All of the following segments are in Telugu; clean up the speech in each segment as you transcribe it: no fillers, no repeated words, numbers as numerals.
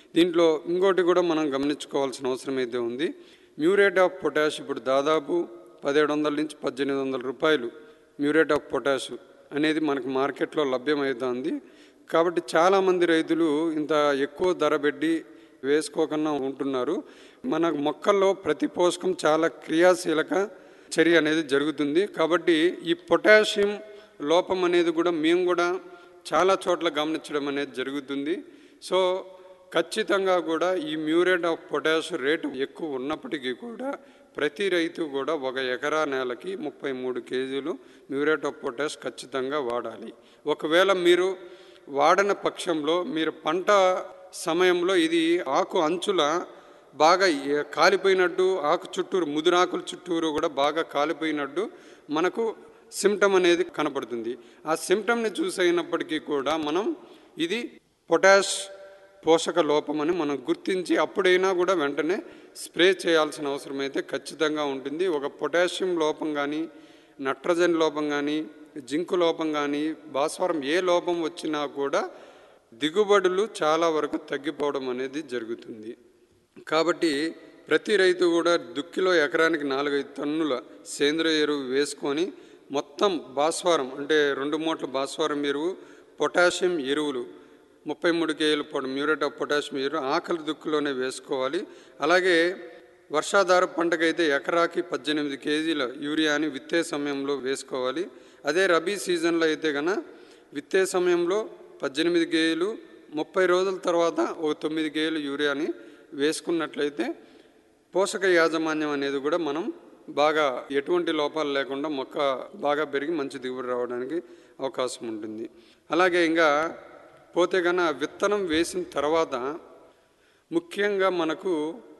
దీంట్లో ఇంకోటి కూడా మనం గమనించుకోవాల్సిన అవసరం అయితే ఉంది. మ్యూరేట్ ఆఫ్ పొటాష్ ఇప్పుడు దాదాపు 1700 నుంచి 1800 రూపాయలు మ్యూరేట్ ఆఫ్ పొటాష్ అనేది మనకు మార్కెట్లో లభ్యమవుతుంది. కాబట్టి చాలామంది రైతులు ఇంత ఎక్కువ ధర పెట్టి వేసుకోకుండా ఉంటున్నారు. మన మొక్కల్లో ప్రతి పోషకం చాలా క్రియాశీలక చర్య అనేది జరుగుతుంది. కాబట్టి ఈ పొటాషియం లోపం అనేది కూడా మేము కూడా చాలా చోట్ల గమనించడం అనేది జరుగుతుంది. సో ఖచ్చితంగా కూడా ఈ మ్యూరేట్ ఆఫ్ పొటాష్ రేటు ఎక్కువ ఉన్నప్పటికీ కూడా ప్రతి రైతు కూడా 1 ఎకరా నేలకి 33 కేజీలు మ్యూరేట్ ఆఫ్ పొటాష్ ఖచ్చితంగా వాడాలి. ఒకవేళ మీరు వాడని పక్షంలో మీరు పంట సమయంలో ఇది ఆకు అంచుల బాగా కాలిపోయినట్టు, ఆకు చుట్టూరు ముదురాకుల చుట్టూరు కూడా బాగా కాలిపోయినట్టు మనకు సిమ్టమ్ అనేది కనపడుతుంది. ఆ సిమ్టమ్ని చూసైనప్పటికీ కూడా మనం ఇది పొటాష్ పోషక లోపమని మనం గుర్తించి అప్పుడైనా కూడా వెంటనే స్ప్రే చేయాల్సిన అవసరం అయితే ఖచ్చితంగా ఉంటుంది. ఒక పొటాషియం లోపం కానీ, నైట్రోజన్ లోపం కానీ, జింకు లోపం కానీ, భాస్వరం ఏ లోపం వచ్చినా కూడా దిగుబడులు చాలా వరకు తగ్గిపోవడం అనేది జరుగుతుంది. కాబట్టి ప్రతి రైతు కూడా దుక్కిలో ఎకరానికి 4-5 టన్నుల సేంద్రియ ఎరువు వేసుకొని మొత్తం భాస్వరం అంటే 2 మూటల భాస్వరం ఎరువు, పొటాషియం ఎరువులు 33 కేజీల మ్యూరేట్ ఆఫ్ పొటాషియం ఎరువు ఆకలి దుక్కులోనే వేసుకోవాలి. అలాగే వర్షాధార పంటకైతే ఎకరాకి 18 కేజీల యూరియాని విత్తే సమయంలో వేసుకోవాలి. అదే రబీ సీజన్లో అయితే కనుక విత్తే సమయంలో 18 కేజీలు, 30 రోజుల తర్వాత ఒక 9 కేజీలు యూరియాని వేసుకున్నట్లయితే పోషక యాజమాన్యం అనేది కూడా మనం బాగా ఎటువంటి లోపాలు లేకుండా మొక్క బాగా పెరిగి మంచి దిగుబడి రావడానికి అవకాశం ఉంటుంది. అలాగే ఇంకా పోతే కన్నా విత్తనం వేసిన తర్వాత ముఖ్యంగా మనకు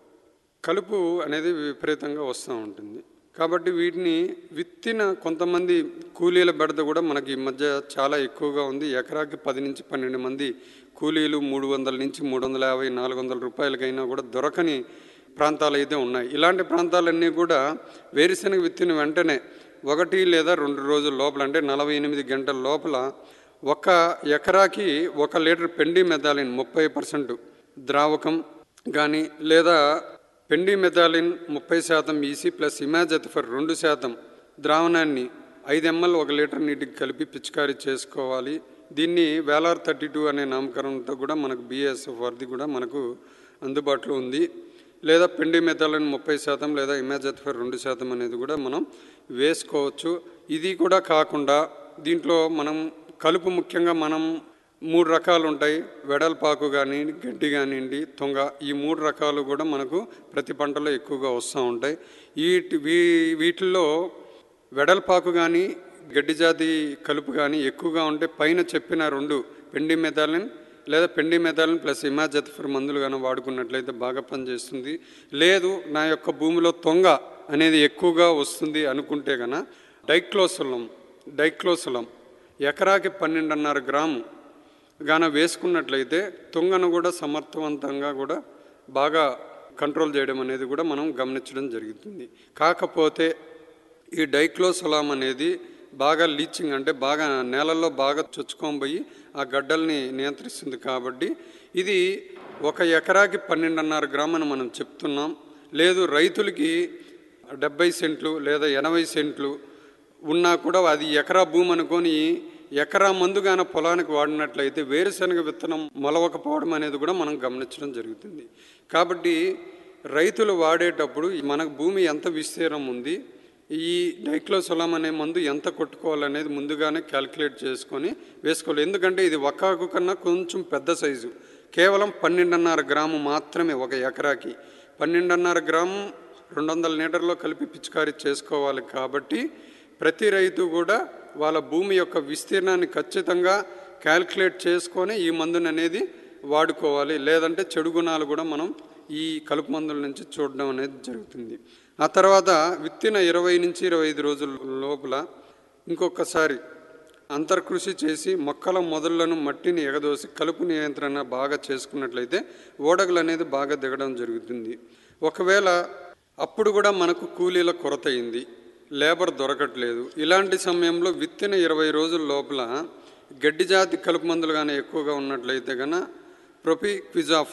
కలుపు అనేది విపరీతంగా వస్తూ ఉంటుంది. కాబట్టి వీటిని విత్తిన కొంతమంది కూలీల బెడద కూడా మనకి ఈ మధ్య చాలా ఎక్కువగా ఉంది. ఎకరాకి 10 నుంచి 12 మంది కూలీలు 300 నుంచి 350, 400 రూపాయలకైనా కూడా దొరకని ప్రాంతాలు అయితే ఉన్నాయి. ఇలాంటి ప్రాంతాలన్నీ కూడా వేరుశెనగ విత్తిన వెంటనే 1 లేదా 2 రోజుల లోపల అంటే 48 గంటల లోపల 1 ఎకరాకి 1 లీటర్ పెండి మెథాలిన్ 30% ద్రావకం కానీ లేదా పెండి మెథాలిన్ 30% ఈసీ ప్లస్ ఇమాజెతఫర్ 2% ద్రావణాన్ని 5 ml 1 లీటర్ నీటికి కలిపి పిచికారీ చేసుకోవాలి. దీన్ని వేలార్ 32 అనే నామకరణంతో కూడా మనకు బిఎస్ఎఫ్ వర్ది కూడా మనకు అందుబాటులో ఉంది. లేదా పెండి మెథాలిన్ 30% లేదా ఇమాజెతఫర్ 2% అనేది కూడా మనం వేసుకోవచ్చు. ఇది కూడా కాకుండా దీంట్లో మనం కలుపు ముఖ్యంగా మనం 3 రకాలు ఉంటాయి. వెడల్పాకు కానీ, గడ్డి కానివ్వండి, తుంగ, ఈ 3 రకాలు కూడా మనకు ప్రతి పంటలో ఎక్కువగా వస్తూ ఉంటాయి. వీటిల్లో వెడల్పాకు కానీ, గడ్డి జాతి కలుపు కానీ ఎక్కువగా ఉంటే పైన చెప్పిన 2 పెండి మెథాలిన్ లేదా పెండి మెథాలిన్ ప్లస్ ఇమాజెతఫర్ మందులు కానీ వాడుకున్నట్లయితే బాగా పనిచేస్తుంది. లేదు నా యొక్క భూమిలో తుంగ అనేది ఎక్కువగా వస్తుంది అనుకుంటే కనుక డైక్లోసులం ఎకరాకి 12.5 గ్రాము గాన వేసుకున్నట్లయితే తుంగను కూడా సమర్థవంతంగా కూడా బాగా కంట్రోల్ చేయడం అనేది కూడా మనం గమనించడం జరుగుతుంది. కాకపోతే ఈ డైక్లోసలాం అనేది బాగా లీచింగ్ అంటే బాగా నేలల్లో బాగా చొచ్చుకొని పోయి ఆ గడ్డల్ని నియంత్రిస్తుంది. కాబట్టి ఇది 1 ఎకరాకి 12.5 గ్రాముని మనం చెప్తున్నాం. లేదు రైతులకి 70 సెంట్లు లేదా 80 సెంట్లు ఉన్నా కూడా అది ఎకరా భూమి అనుకొని ఎకరా మందుగాన పొలానికి వాడినట్లయితే వేరుశెనగ విత్తనం మొలవకపోవడం అనేది కూడా మనం గమనించడం జరుగుతుంది. కాబట్టి రైతులు వాడేటప్పుడు మనకు భూమి ఎంత విస్తీర్ణం ఉంది, ఈ డైక్లోసలాం అనే మందు ఎంత కొట్టుకోవాలనేది ముందుగానే క్యాలిక్యులేట్ చేసుకొని వేసుకోవాలి. ఎందుకంటే ఇది ఒక్కాకు కన్నా కొంచెం పెద్ద సైజు, కేవలం 12.5 గ్రాము మాత్రమే 1 ఎకరాకి. 12.5 గ్రాము 200 లీటర్లో కలిపి పిచికారీ చేసుకోవాలి. కాబట్టి ప్రతి రైతు కూడా వాళ్ళ భూమి యొక్క విస్తీర్ణాన్ని ఖచ్చితంగా క్యాలిక్యులేట్ చేసుకొని ఈ మందుని అనేది వాడుకోవాలి. లేదంటే చెడు గుణాలు కూడా మనం ఈ కలుపు మందుల నుంచి చూడడం అనేది జరుగుతుంది. ఆ తర్వాత విత్తిన 20 నుంచి 25 రోజుల లోపల ఇంకొకసారి అంతర్కృషి చేసి మొక్కల మొదళ్లను మట్టిని ఎగదోసి కలుపు నియంత్రణ బాగా చేసుకున్నట్లయితే ఓడగలు అనేది బాగా దిగడం జరుగుతుంది. ఒకవేళ అప్పుడు కూడా మనకు కూలీల కొరత అయింది, లేబర్ దొరకట్లేదు, ఇలాంటి సమయంలో విత్తిన 20 రోజుల లోపల గడ్డి జాతి కలుపు మందులు కానీ ఎక్కువగా ఉన్నట్లయితే కనుక ప్రొపిక్విజాఫ్